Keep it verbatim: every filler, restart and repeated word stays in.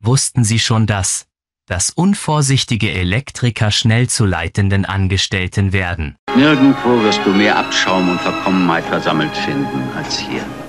Wussten Sie schon das, dass unvorsichtige Elektriker schnell zu leitenden Angestellten werden? Nirgendwo wirst du mehr Abschaum und Verkommenheit versammelt finden als hier.